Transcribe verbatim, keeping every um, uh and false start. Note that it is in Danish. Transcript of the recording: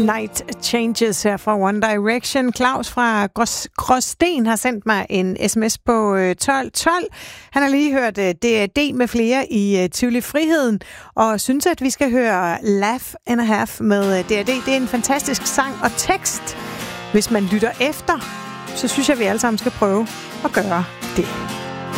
Night Changes her fra One Direction. Claus fra Grås, Gråsten har sendt mig en sms på tolv tolv. Han har lige hørt D A D med flere i Tivoli Friheden, og synes, at vi skal høre Laugh and a Half med D A D. Det er en fantastisk sang og tekst. Hvis man lytter efter, så synes jeg, at vi alle sammen skal prøve at gøre det.